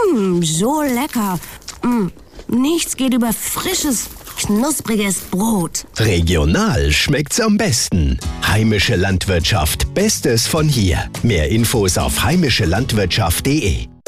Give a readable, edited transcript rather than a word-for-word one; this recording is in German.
So lecker. Nichts geht über frisches, knuspriges Brot. Regional schmeckt's am besten. Heimische Landwirtschaft, Bestes von hier. Mehr Infos auf heimischelandwirtschaft.de.